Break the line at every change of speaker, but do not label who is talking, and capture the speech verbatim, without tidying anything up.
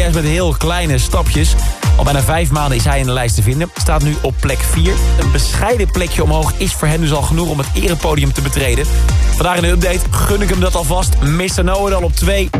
juist met heel kleine stapjes. Al bijna vijf maanden is hij in de lijst te vinden. Staat nu op plek vier. Een bescheiden plekje omhoog is voor hem dus al genoeg om het erepodium te betreden. Vandaag in de update gun ik hem dat alvast. mister Know-It-All op twee.